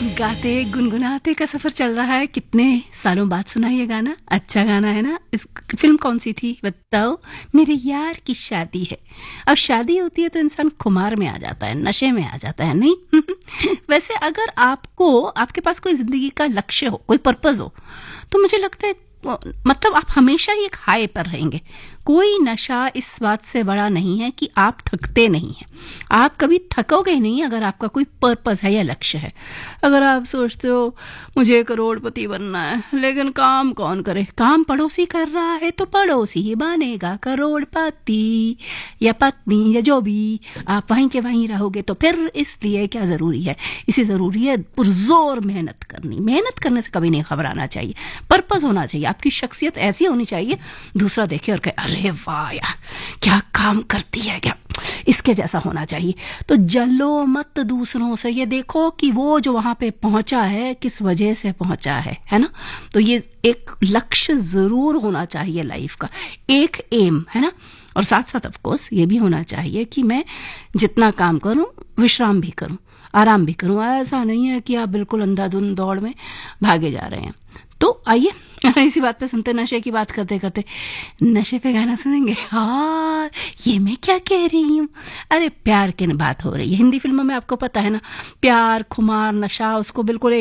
गाते गुनगुनाते का सफर चल रहा है। कितने सालों बाद सुना ये गाना, अच्छा गाना है ना। इस फिल्म कौन सी थी बताओ? मेरे यार की शादी है। अब शादी होती है तो इंसान खुमार में आ जाता है, नशे में आ जाता है, नहीं? वैसे अगर आपको आपके पास कोई जिंदगी का लक्ष्य हो, कोई पर्पस हो, तो मुझे लगता है मतलब आप हमेशा ही एक हाई पर रहेंगे। कोई नशा इस बात से बड़ा नहीं है कि आप थकते नहीं हैं। आप कभी थकोगे नहीं अगर आपका कोई पर्पस है या लक्ष्य है। अगर आप सोचते हो मुझे करोड़पति बनना है, लेकिन काम कौन करे? काम पड़ोसी कर रहा है तो पड़ोसी ही बनेगा करोड़पति, या पत्नी या जो भी। आप वहीं के वहीं रहोगे तो फिर इसलिए क्या जरूरी है? इसे जरूरी है पुरजोर मेहनत करनी। मेहनत करने से कभी नहीं घबराना चाहिए। पर्पस होना चाहिए। आपकी शख्सियत ऐसी होनी चाहिए दूसरा देखे और कहे अरे वाह यार क्या काम करती है, क्या इसके जैसा होना चाहिए। तो जलो मत दूसरों से, ये देखो कि वो जो वहां पे पहुंचा है किस वजह से पहुंचा है ना। तो ये एक लक्ष्य जरूर होना चाहिए लाइफ का, एक एम है ना। और साथ साथ ऑफ कोर्स ये भी होना चाहिए कि मैं जितना काम करूं विश्राम भी करूं, आराम भी करूं। ऐसा नहीं है कि आप बिल्कुल अंधाधुंध दौड़ में भागे जा रहे हैं। तो आइए इसी बात पे सुनते, नशे की बात करते करते नशे पे गाना सुनेंगे। हाँ, ये मैं क्या कह रही हूँ? अरे प्यार की बात हो रही है। हिंदी फिल्मों में आपको पता है ना, प्यार, खुमार, नशा उसको बिल्कुल